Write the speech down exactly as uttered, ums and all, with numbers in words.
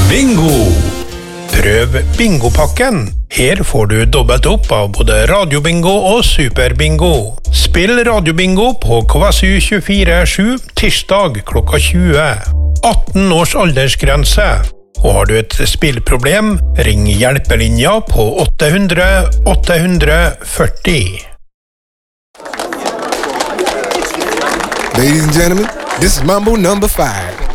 Bingo! Prøv bingopakken. Her får du dobbelt opp av både radiobingo og superbingo. Spill radiobingo på K S U tjuefire sju tirsdag klokka tjue. atten års aldersgrense. Og har du et spillproblem, ring hjelpelinja på åtte hundre åtte hundre førti. Ladies and gentlemen, this is Mambo number five.